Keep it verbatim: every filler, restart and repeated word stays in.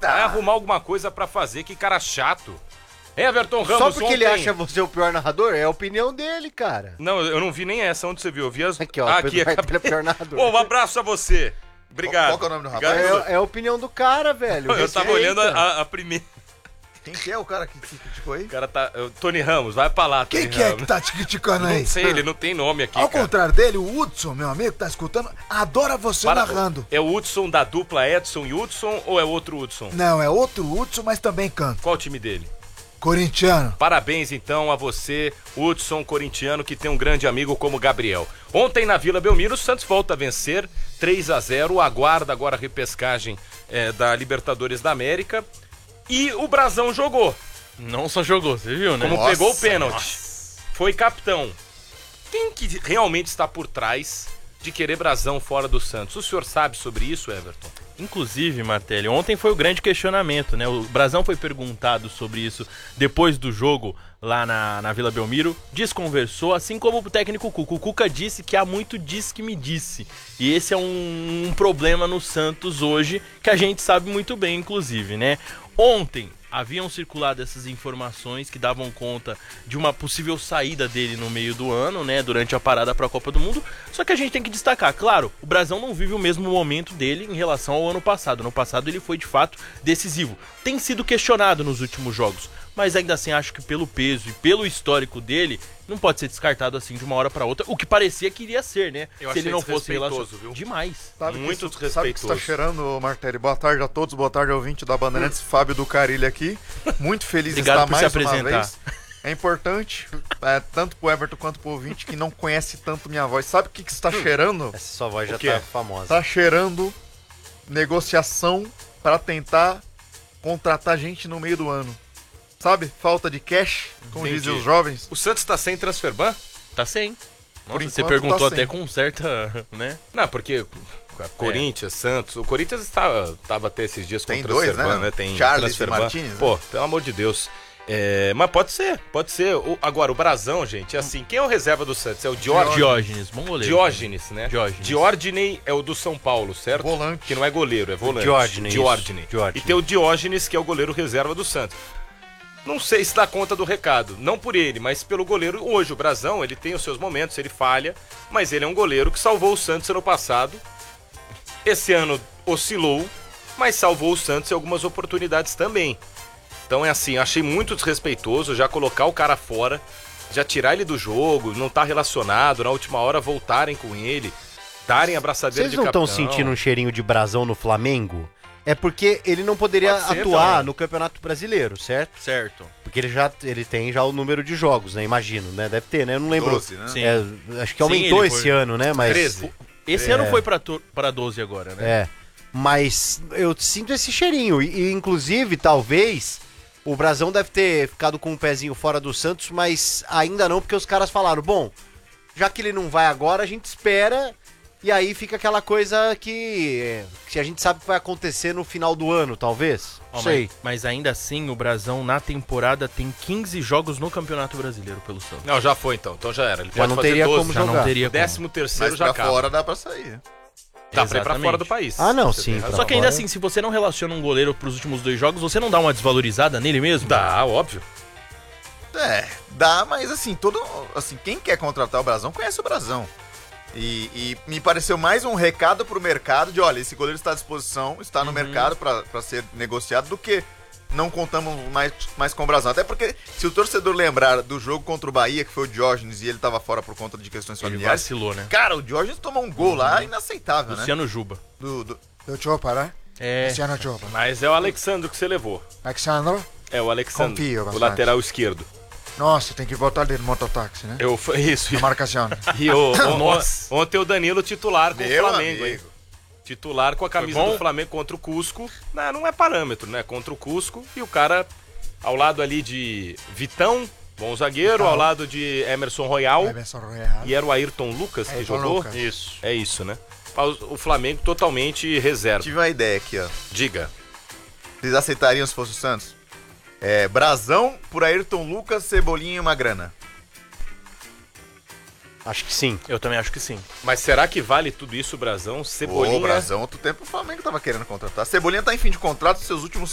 Vai arrumar alguma coisa pra fazer, que cara chato. Everton Ramos Só porque ontem... ele acha você o pior narrador? É a opinião dele, cara. Não, eu não vi nem essa. Onde você viu? Eu vi as... Aqui, ó. Ah, Pedro aqui, Martelli é o pior narrador. Pô, um abraço a você. Obrigado. Qual que é o nome do rapaz? Obrigado. É, é a opinião do cara, velho. Eu tava Respeita. olhando a, a- a primeira... Quem que é o cara que te criticou aí? O cara tá... o Tony Ramos, vai pra lá, Tony Quem que é Ramos. que tá te criticando aí? Não sei, ele não tem nome aqui, Ao cara. contrário dele, o Hudson, meu amigo, que tá escutando, adora você Para- narrando. É o Hudson da dupla Edson e Hudson ou é outro Hudson? Não, é outro Hudson, mas também canta. Qual o time dele? Corintiano. Parabéns, então, a você, Hudson, corintiano, que tem um grande amigo como Gabriel. Ontem, na Vila Belmiro, o Santos volta a vencer três a zero, aguarda agora a repescagem eh, da Libertadores da América. E o Brasão jogou, Não só jogou, você viu, né? como Nossa, pegou o pênalti. nossa. Foi capitão. Quem que realmente está por trás de querer Brasão fora do Santos? O senhor sabe sobre isso, Everton? Inclusive, Martelli, ontem foi o grande questionamento, né? O Brasão foi perguntado sobre isso depois do jogo lá na, na Vila Belmiro, desconversou, assim como o técnico Cuca. O Cuca disse que há muito diz que me disse. E esse é um, um problema no Santos hoje, que a gente sabe muito bem, inclusive, né? Ontem haviam circulado essas informações que davam conta de uma possível saída dele no meio do ano, né, durante a parada para a Copa do Mundo. Só que a gente tem que destacar, claro, o Brasão não vive o mesmo momento dele em relação ao ano passado. No passado ele foi de fato decisivo. Tem sido questionado nos últimos jogos, mas ainda assim acho que pelo peso e pelo histórico dele, não pode ser descartado assim de uma hora para outra, o que parecia que iria ser, né? Eu se ele achei não fosse desrespeitoso, relacionado. viu? Demais. Sabe Muito que isso, sabe que está desrespeitoso. cheirando, Martelli? Boa tarde a todos, boa tarde ouvinte da Bandeirantes, Fábio do Carilho aqui. Muito feliz de Obrigado estar por se mais uma apresentar. vez. É importante, é, tanto pro Everton quanto pro ouvinte que não conhece tanto minha voz. Sabe o que, que está cheirando? Essa sua voz já O quê? tá famosa. Tá cheirando negociação para tentar contratar gente no meio do ano. Sabe? Falta de cash, como Entendi. dizem os jovens. O Santos tá sem transfer ban? Tá sem. Por Nossa, você enquanto perguntou tá até sem. com certa, né? Não, porque Corinthians, Santos... O Corinthians estava, estava até esses dias com Tem transfer dois, ban, né? né? Tem Charles transfer e ban. Martínez, né? Pô, pelo amor de Deus. É, mas pode ser, pode ser. O- agora, o Brasão, gente, é assim, quem é o reserva do Santos? É o Diógenes. Diógenes, bom goleiro. Diógenes, né? Diógenes. Diógenes é o do São Paulo, certo? Volante. Que não é goleiro, é volante. Diógenes, Diógenes. isso. Diógenes. E tem o Diógenes, que é o goleiro reserva do Santos. Não sei se dá conta do recado. Não por ele, mas pelo goleiro. Hoje, o Brasão, ele tem os seus momentos, ele falha, mas ele é um goleiro que salvou o Santos ano passado. Esse ano oscilou, mas salvou o Santos em algumas oportunidades também. Então é assim, achei muito desrespeitoso já colocar o cara fora, já tirar ele do jogo, não tá relacionado, na última hora voltarem com ele, darem abraçadeira Vocês de não estão capitão. sentindo um cheirinho de Brasão no Flamengo? É porque ele não poderia Pode ser atuar também. no Campeonato Brasileiro, certo? Certo. Porque ele já ele tem já o número de jogos, né? Imagino, né? Deve ter, né? Eu não lembro. doze, né? Sim. É, acho que Sim, aumentou ele foi- esse ano, né? Mas treze. Esse ano foi pra, to- pra doze agora, né? É. Mas eu sinto esse cheirinho. E, e, inclusive, talvez, o Brasão deve ter ficado com um pezinho fora do Santos, mas ainda não, porque os caras falaram, bom, já que ele não vai agora, a gente espera. E aí fica aquela coisa que, que a gente sabe que vai acontecer no final do ano, talvez. Ó, Não sei. mas, mas ainda assim, o Brasão na temporada tem quinze jogos no Campeonato Brasileiro pelo Santos. Não, já foi então, então já era. Ele Já pode não fazer teria doze. como Já jogar. não teria O décimo terceiro Mas já pra acaba. fora dá pra sair. Dá pra ir pra Exatamente. fora do país. Ah, não, Você sim, tem pra razão. Só que ainda Agora- assim, se você não relaciona um goleiro pros últimos dois jogos, você não dá uma desvalorizada nele mesmo? Dá, óbvio. É, dá, mas assim, todo. Assim, quem quer contratar o Brasão conhece o Brasão. E, e me pareceu mais um recado pro mercado de, olha, esse goleiro está à disposição, está no mercado pra pra ser negociado, do que não contamos mais, mais com o Brasão. Até porque, se o torcedor lembrar do jogo contra o Bahia, que foi o Diógenes, e ele tava fora por conta de questões Ele familiares, vacilou, né? cara, o Diógenes tomou um gol lá inaceitável, né? Luciano Juba. Do, do- Do Chopa, né? É. Luciano Chopa. Mas é o Alexandre que você levou. Alexandre? É o Alexandre, Confio o bastante. lateral esquerdo. Nossa, tem que botar ele no mototáxi, né? Eu, isso, Na marcação. E o, o- Nossa. ontem o Danilo titular com Meu o Flamengo, hein? amigo. Titular com a camisa bom? do Flamengo contra o Cusco. Não, não é parâmetro, né? Contra o Cusco. E o cara ao lado ali de Vitão, bom zagueiro, Vitão. ao lado de Emerson Royal. Emerson Royal. E era o Ayrton Lucas que Ayrton jogou? Lucas. Isso. É isso, né? O o Flamengo totalmente reserva. Tive uma ideia aqui, ó. Diga. Vocês aceitariam se fosse o Santos? É, Brasão por Ayrton Lucas, Cebolinha e uma grana. Acho que sim. Eu também acho que sim. Mas será que vale tudo isso, Brasão? Cebolinha. Ô, Brasão, outro tempo o Flamengo tava querendo contratar. Cebolinha tá em fim de contrato, seus últimos